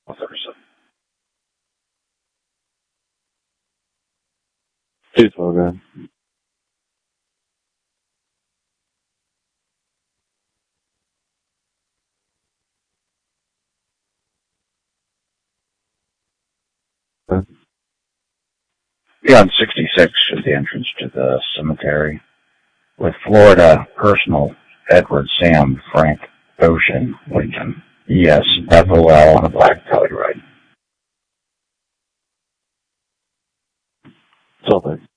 authors. Too slow, man. Beyond 66 is the entrance to the cemetery, with Florida personal Edward Sam Frank Ocean Lincoln. Yes, FOL on a black Telluride. Totally.